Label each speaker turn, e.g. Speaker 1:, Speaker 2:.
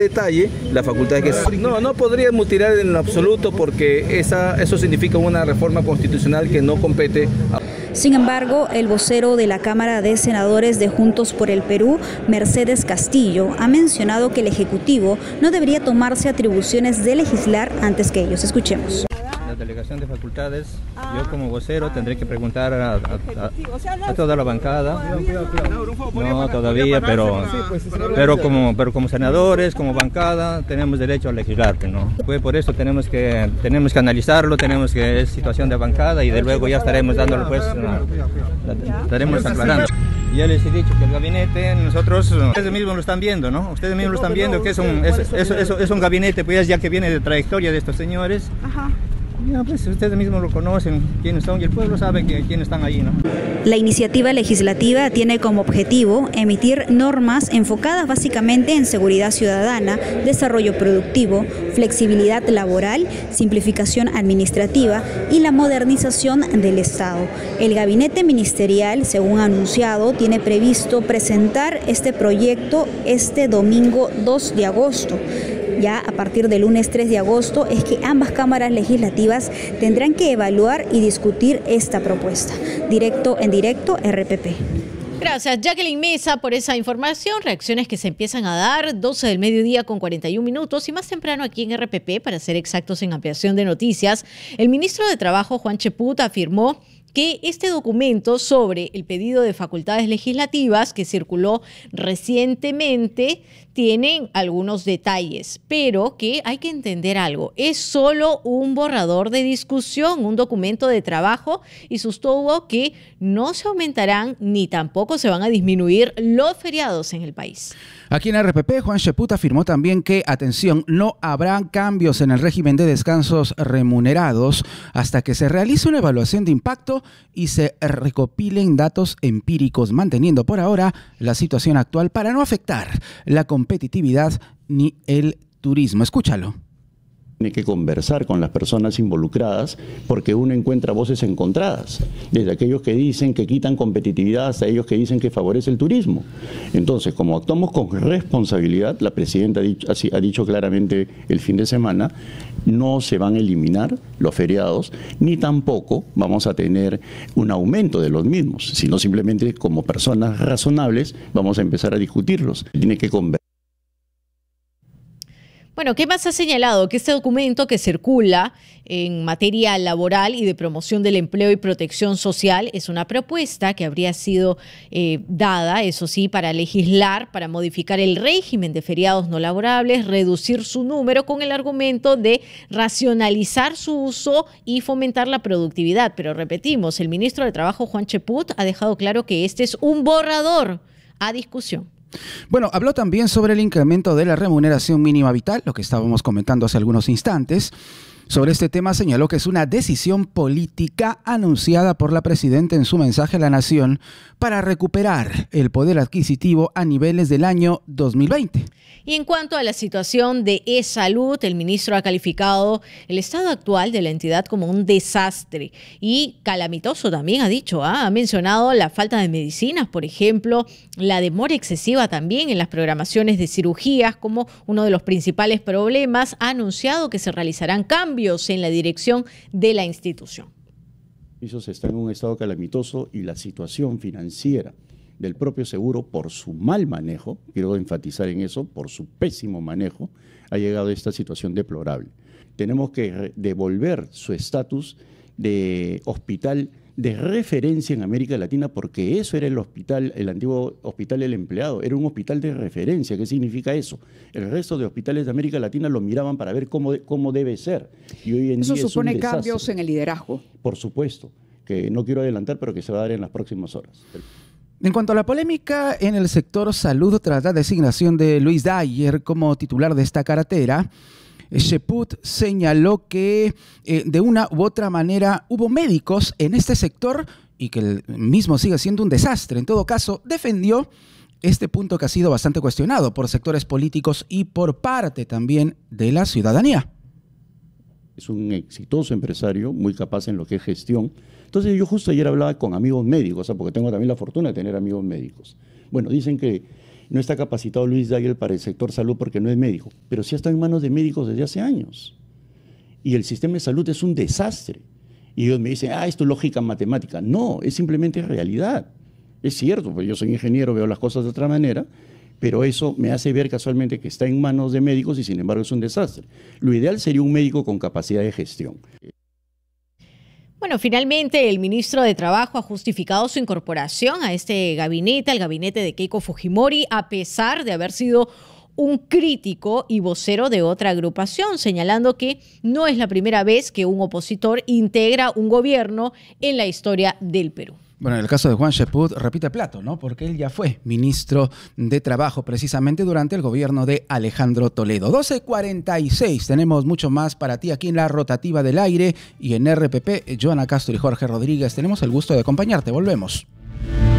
Speaker 1: Detalle, la facultad de que no podría mutilar en lo absoluto porque eso significa una reforma constitucional que no compete a...
Speaker 2: Sin embargo, el vocero de la Cámara de Senadores de Juntos por el Perú, Mercedes Castillo, ha mencionado que el Ejecutivo no debería tomarse atribuciones de legislar antes que ellos. Escuchemos.
Speaker 3: La delegación de facultades, yo como vocero tendré que preguntar a toda la bancada. No todavía, pero como senadores, como bancada, tenemos derecho a legislar, ¿no? Pues por eso tenemos que analizarlo, es situación de bancada y de luego ya estaremos dándole, pues, estaremos aclarando. Ya les he dicho que el gabinete, ustedes mismos lo están viendo, ¿no? Ustedes mismos lo están viendo que es un gabinete, pues ya que viene de trayectoria de estos señores. Ajá. Ya, pues ustedes mismos lo conocen, quiénes son, y el pueblo sabe quiénes están ahí, ¿no?
Speaker 2: La iniciativa legislativa tiene como objetivo emitir normas enfocadas básicamente en seguridad ciudadana, desarrollo productivo, flexibilidad laboral, simplificación administrativa y la modernización del Estado. El gabinete ministerial, según anunciado, tiene previsto presentar este proyecto este domingo 2 de agosto. Ya a partir del lunes 3 de agosto es que ambas cámaras legislativas tendrán que evaluar y discutir esta propuesta. Directo en directo, RPP.
Speaker 4: Gracias, Jacqueline Mesa, por esa información. Reacciones que se empiezan a dar, 12 del mediodía con 41 minutos y más temprano aquí en RPP, para ser exactos en ampliación de noticias. El ministro de Trabajo, Juan Cheput, afirmó que este documento sobre el pedido de facultades legislativas que circuló recientemente tiene algunos detalles, pero que hay que entender algo. Es solo un borrador de discusión, un documento de trabajo, y sostuvo que no se aumentarán ni tampoco se van a disminuir los feriados en el país.
Speaker 5: Aquí en RPP, Juan Cheput afirmó también que, atención, no habrá cambios en el régimen de descansos remunerados hasta que se realice una evaluación de impacto y se recopilen datos empíricos, manteniendo por ahora la situación actual para no afectar la competitividad ni el turismo. Escúchalo.
Speaker 6: Tiene que conversar con las personas involucradas porque uno encuentra voces encontradas, desde aquellos que dicen que quitan competitividad hasta ellos que dicen que favorece el turismo. Entonces, como actuamos con responsabilidad, la presidenta ha dicho claramente el fin de semana, no se van a eliminar los feriados, ni tampoco vamos a tener un aumento de los mismos, sino simplemente como personas razonables vamos a empezar a discutirlos. Tiene que conversar.
Speaker 4: Bueno, ¿qué más ha señalado? Que este documento que circula en materia laboral y de promoción del empleo y protección social es una propuesta que habría sido dada, eso sí, para legislar, para modificar el régimen de feriados no laborables, reducir su número con el argumento de racionalizar su uso y fomentar la productividad. Pero repetimos, el ministro de Trabajo, Juan Cheput, ha dejado claro que este es un borrador a discusión.
Speaker 5: Bueno, habló también sobre el incremento de la remuneración mínima vital, lo que estábamos comentando hace algunos instantes. Sobre este tema señaló que es una decisión política anunciada por la presidenta en su mensaje a la nación para recuperar el poder adquisitivo a niveles del año 2020.
Speaker 4: Y en cuanto a la situación de e-salud, el ministro ha calificado el estado actual de la entidad como un desastre y calamitoso también, ha dicho. Ha mencionado la falta de medicinas, por ejemplo, la demora excesiva también en las programaciones de cirugías como uno de los principales problemas. Ha anunciado que se realizarán cambios en la dirección de la institución.
Speaker 6: Está en un estado calamitoso y la situación financiera del propio seguro, por su mal manejo, quiero enfatizar en eso, por su pésimo manejo, ha llegado a esta situación deplorable. Tenemos que devolver su estatus de hospital de referencia en América Latina, porque eso era el hospital, el antiguo Hospital del Empleado, era un hospital de referencia. ¿Qué significa eso? El resto de hospitales de América Latina lo miraban para ver cómo debe ser. Y hoy en
Speaker 7: eso
Speaker 6: día
Speaker 7: supone
Speaker 6: es un desastre.
Speaker 7: Cambios en el liderazgo.
Speaker 6: Por supuesto, que no quiero adelantar, pero que se va a dar en las próximas horas.
Speaker 5: En cuanto a la polémica en el sector salud tras la designación de Luis Dyer como titular de esta cartera, Cheput señaló que de una u otra manera hubo médicos en este sector y que el mismo sigue siendo un desastre. En todo caso, defendió este punto que ha sido bastante cuestionado por sectores políticos y por parte también de la ciudadanía.
Speaker 6: Es un exitoso empresario, muy capaz en lo que es gestión. Entonces yo justo ayer hablaba con amigos médicos, porque tengo también la fortuna de tener amigos médicos. Bueno, dicen que no está capacitado Luis Dyer para el sector salud porque no es médico, pero sí está en manos de médicos desde hace años. Y el sistema de salud es un desastre. Y ellos me dicen, esto es lógica matemática. No, es simplemente realidad. Es cierto, pues yo soy ingeniero, veo las cosas de otra manera, pero eso me hace ver casualmente que está en manos de médicos y sin embargo es un desastre. Lo ideal sería un médico con capacidad de gestión.
Speaker 4: Bueno, finalmente el ministro de Trabajo ha justificado su incorporación a este gabinete, al gabinete de Keiko Fujimori, a pesar de haber sido un crítico y vocero de otra agrupación, señalando que no es la primera vez que un opositor integra un gobierno en la historia del Perú.
Speaker 5: Bueno, en el caso de Juan Cheput repite plato, ¿no? Porque él ya fue ministro de Trabajo precisamente durante el gobierno de Alejandro Toledo. 12:46, tenemos mucho más para ti aquí en la rotativa del aire y en RPP. Joana Castro y Jorge Rodríguez, tenemos el gusto de acompañarte. Volvemos.